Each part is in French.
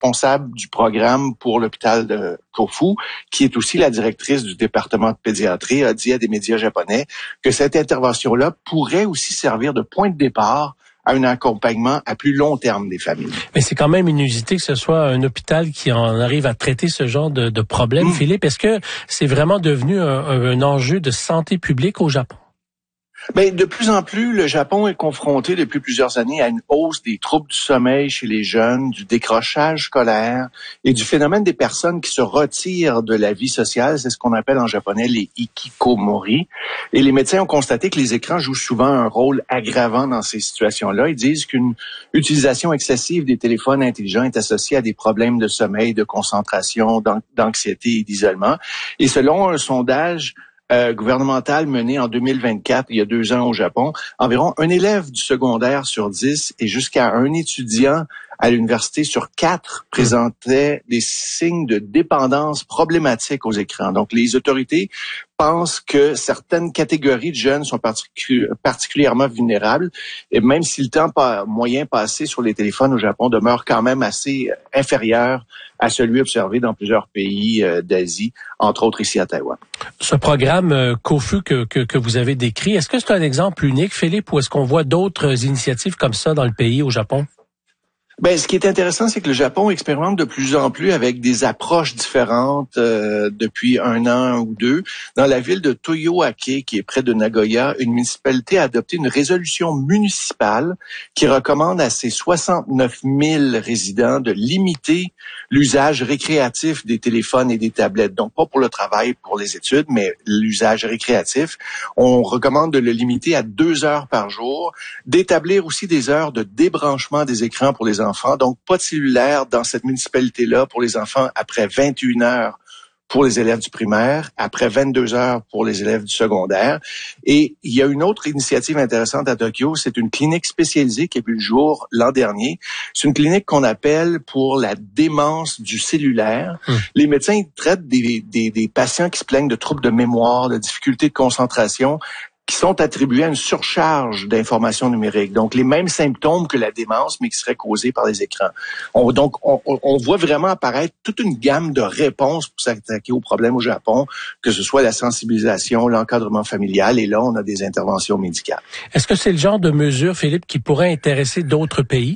responsable du programme pour l'hôpital de Kofu, qui est aussi la directrice du département de pédiatrie, a dit à des médias japonais que cette intervention-là pourrait aussi servir de point de départ à un accompagnement à plus long terme des familles. Mais c'est quand même inusité que ce soit un hôpital qui en arrive à traiter ce genre de problème. Philippe, est-ce que c'est vraiment devenu un enjeu de santé publique au Japon? Ben, de plus en plus, le Japon est confronté depuis plusieurs années à une hausse des troubles du sommeil chez les jeunes, du décrochage scolaire et du phénomène des personnes qui se retirent de la vie sociale. C'est ce qu'on appelle en japonais les hikikomori. Et les médecins ont constaté que les écrans jouent souvent un rôle aggravant dans ces situations-là. Ils disent qu'une utilisation excessive des téléphones intelligents est associée à des problèmes de sommeil, de concentration, d'anxiété et d'isolement. Et selon un sondage gouvernemental mené en 2024, il y a 2 ans au Japon, environ un élève du secondaire sur 10 et jusqu'à un étudiant à l'université sur 4 présentait des signes de dépendance problématiques aux écrans. Donc, les autorités pensent que certaines catégories de jeunes sont particulièrement vulnérables, et même si le temps moyen passé sur les téléphones au Japon demeure quand même assez inférieur à celui observé dans plusieurs pays d'Asie, entre autres ici à Taïwan. Ce programme Kofu que vous avez décrit, est-ce que c'est un exemple unique, Philippe, ou est-ce qu'on voit d'autres initiatives comme ça dans le pays, au Japon? Ben, ce qui est intéressant, c'est que le Japon expérimente de plus en plus avec des approches différentes depuis 1 an ou 2. Dans la ville de Toyoake, qui est près de Nagoya, une municipalité a adopté une résolution municipale qui recommande à ses 69 000 résidents de limiter l'usage récréatif des téléphones et des tablettes. Donc, pas pour le travail, pour les études, mais l'usage récréatif. On recommande de le limiter à 2 heures par jour, d'établir aussi des heures de débranchement des écrans pour les enfants. Donc, pas de cellulaire dans cette municipalité-là pour les enfants après 21 heures pour les élèves du primaire, après 22 heures pour les élèves du secondaire. Et il y a une autre initiative intéressante à Tokyo, c'est une clinique spécialisée qui a vu le jour l'an dernier. C'est une clinique qu'on appelle pour la démence du cellulaire. Les médecins traitent des patients qui se plaignent de troubles de mémoire, de difficultés de concentration, qui sont attribués à une surcharge d'informations numériques. Donc, les mêmes symptômes que la démence, mais qui seraient causés par les écrans. On voit vraiment apparaître toute une gamme de réponses pour s'attaquer aux problèmes au Japon, que ce soit la sensibilisation, l'encadrement familial, et là, on a des interventions médicales. Est-ce que c'est le genre de mesure, Philippe, qui pourrait intéresser d'autres pays?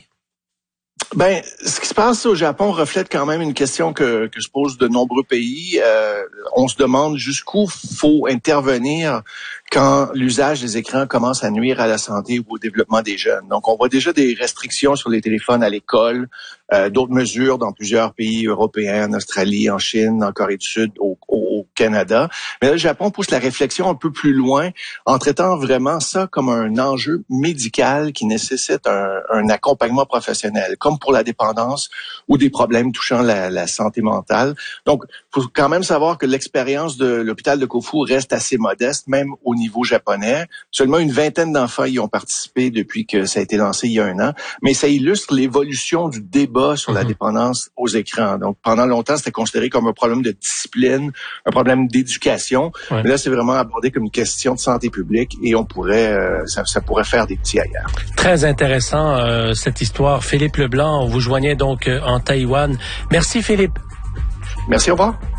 Ben, ce qui se passe au Japon reflète quand même une question que se posent de nombreux pays. On se demande jusqu'où faut intervenir quand l'usage des écrans commence à nuire à la santé ou au développement des jeunes. Donc, on voit déjà des restrictions sur les téléphones à l'école, d'autres mesures dans plusieurs pays européens, en Australie, en Chine, en Corée du Sud, au Canada. Mais là, le Japon pousse la réflexion un peu plus loin en traitant vraiment ça comme un enjeu médical qui nécessite un accompagnement professionnel, comme pour la dépendance ou des problèmes touchant la santé mentale. Donc, il faut quand même savoir que l'expérience de l'hôpital de Kofu reste assez modeste, même au niveau japonais. Seulement une vingtaine d'enfants y ont participé depuis que ça a été lancé il y a 1 an. Mais ça illustre l'évolution du débat sur la dépendance aux écrans. Donc, pendant longtemps, c'était considéré comme un problème de discipline, un problème d'éducation. Ouais. Mais là, c'est vraiment abordé comme une question de santé publique et on pourrait, ça pourrait faire des petits ailleurs. Très intéressant, cette histoire. Philippe Leblanc, on vous joignait donc en Taïwan. Merci, Philippe. Merci, au revoir.